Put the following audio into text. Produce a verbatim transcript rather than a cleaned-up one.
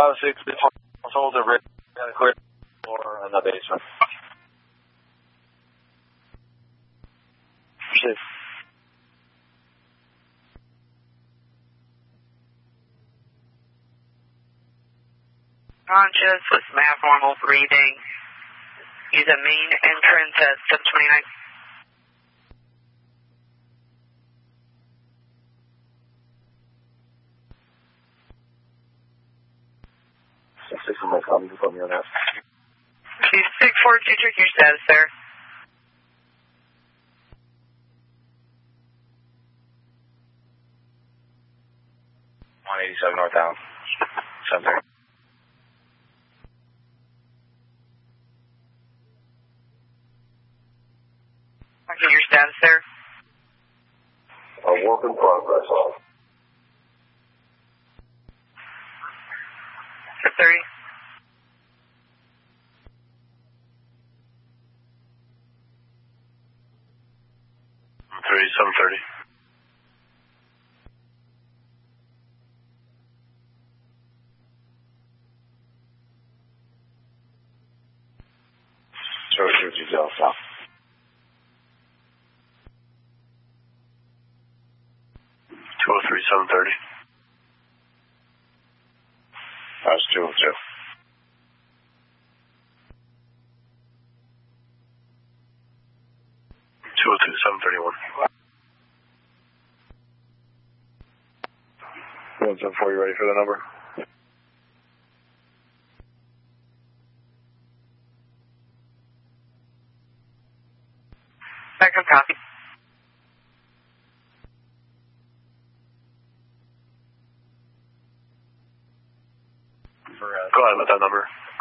Uh, six, hold the rig, got a clear floor in the basement. Six. Conscious with abnormal breathing. Use a main entrance at seven twenty-nine. Six is my copy. You put me on that. six four two, check your status there. one eighty-seven northbound. seven thirty. Check your status there. A work in progress. seven thirty. Three, seven thirty. Zero two two zero south. Two oh three, seven thirty. That's two oh two. Two oh two, seven thirty one. One seven four, you ready for the number? Second copy. For, uh, Go ahead with that number.